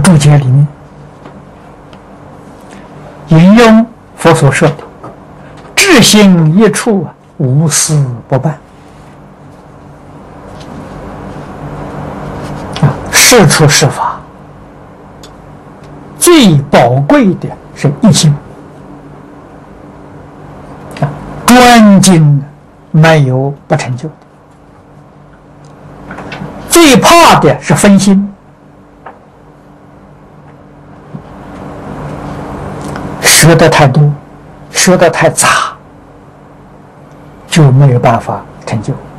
注解里面引用佛所说的“至心一处，无私不办”。是处是法，最宝贵的是一心。专精没有不成就的，最怕的是分心，学的太多，学的太杂，就没有办法成就。